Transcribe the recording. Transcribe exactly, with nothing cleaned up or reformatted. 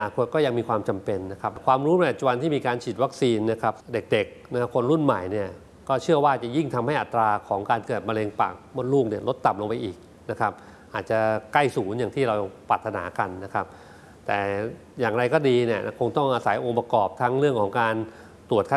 ก็ยังมีความจำเป็นนะครับความรู้ในปัจจุบันที่มีการฉีดวัคซีนนะครับเด็กๆนะคนรุ่นใหม่เนี่ยก็เชื่อว่าจะยิ่งทำให้อัตราของการเกิดมะเร็งปากมดลูกเนี่ยลดต่ำลงไปอีกนะครับอาจจะใกล้ศูนย์อย่างที่เราปรารถนากันนะครับแต่อย่างไรก็ดีเนี่ยคงต้องอาศัยองค์ประกอบทั้งเรื่องของการตรวจคัด